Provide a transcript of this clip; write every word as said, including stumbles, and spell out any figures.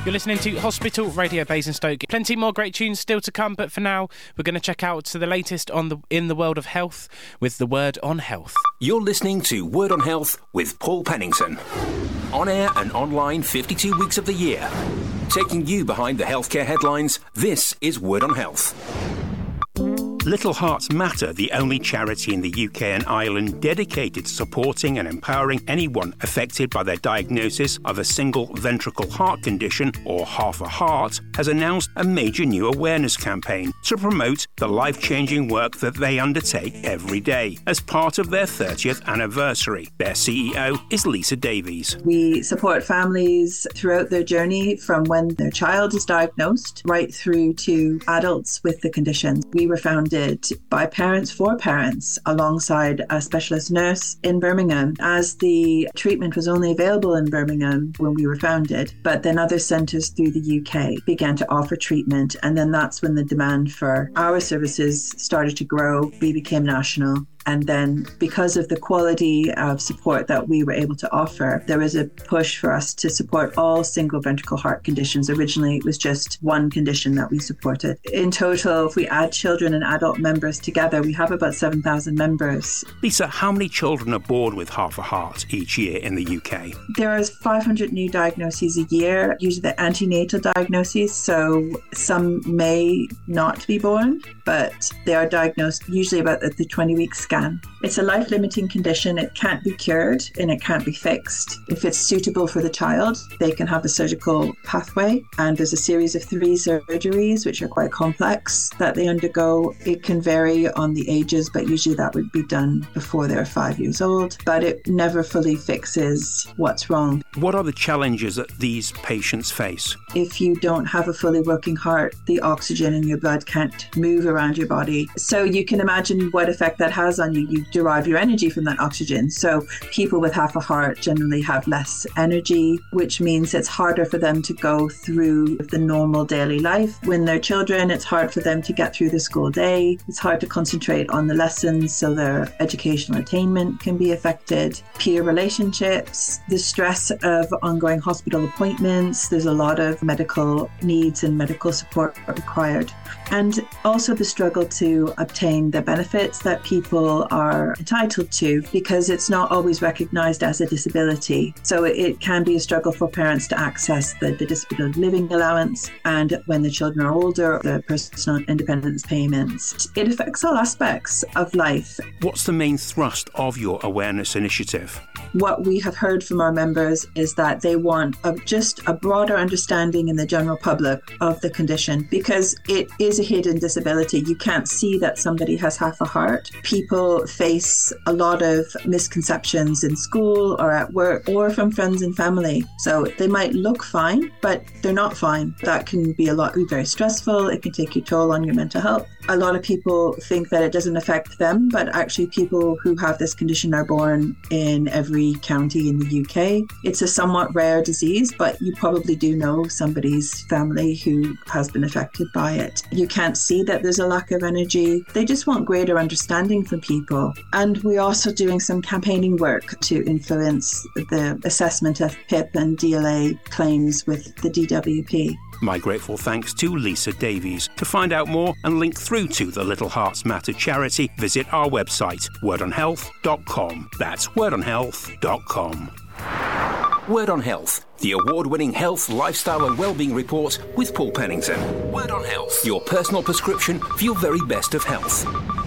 You're listening to Hospital Radio Basingstoke. Plenty more great tunes still to come, but for now, we're going to check out the latest on the in the world of health with the Word on Health. You're listening to Word on Health with Paul Pennington. On air and online fifty-two weeks of the year. Taking you behind the healthcare headlines, this is Word on Health. Little Hearts Matter, the only charity in the U K and Ireland dedicated to supporting and empowering anyone affected by their diagnosis of a single ventricle heart condition, or half a heart, has announced a major new awareness campaign to promote the life-changing work that they undertake every day as part of their thirtieth anniversary. Their C E O is Lisa Davies. We support families throughout their journey from when their child is diagnosed right through to adults with the condition. We were founded by parents for parents alongside a specialist nurse in Birmingham, as the treatment was only available in Birmingham when we were founded, but then other centres through the U K began to offer treatment, and then that's when the demand for our services started to grow. We became national. And then because of the quality of support that we were able to offer, there was a push for us to support all single ventricle heart conditions. Originally, it was just one condition that we supported. In total, if we add children and adult members together, we have about seven thousand members. Lisa, how many children are born with half a heart each year in the U K? There are five hundred new diagnoses a year, usually the antenatal diagnoses, so some may not be born, but they are diagnosed usually about at the twenty-week scan. It's a life-limiting condition. It can't be cured and it can't be fixed. If it's suitable for the child, they can have a surgical pathway, and there's a series of three surgeries which are quite complex that they undergo. It can vary on the ages, but usually that would be done before they're five years old, but it never fully fixes what's wrong. What are the challenges that these patients face? If you don't have a fully working heart, the oxygen in your blood can't move around your body. So you can imagine what effect that has on you. You derive your energy from that oxygen. So people with half a heart generally have less energy, which means it's harder for them to go through the normal daily life. When they're children, it's hard for them to get through the school day. It's hard to concentrate on the lessons, so their educational attainment can be affected. Peer relationships, the stress of ongoing hospital appointments. There's a lot of medical needs and medical support required. And also the struggle to obtain the benefits that people are entitled to, because it's not always recognised as a disability. So it can be a struggle for parents to access the, the disability living allowance, and when the children are older, the personal independence payments. It affects all aspects of life. What's the main thrust of your awareness initiative? What we have heard from our members is that they want a, just a broader understanding in the general public of the condition, because it is a hidden disability. You can't see that somebody has half a heart. People face a lot of misconceptions in school or at work or from friends and family. So they might look fine, but they're not fine. That can be a lot, be very stressful. It can take a toll on your mental health. A lot of people think that it doesn't affect them, but actually people who have this condition are born in every county in the U K. It's a somewhat rare disease, but you probably do know somebody's family who has been affected by it. You can't see that there's a lack of energy. They just want greater understanding from people. And we're also doing some campaigning work to influence the assessment of P I P and D L A claims with the D W P. My grateful thanks to Lisa Davies. To find out more and link through to the Little Hearts Matter charity, visit our website, word on health dot com. That's word on health dot com. Word on Health, the award-winning health, lifestyle and wellbeing report with Paul Pennington. Word on Health, your personal prescription for your very best of health.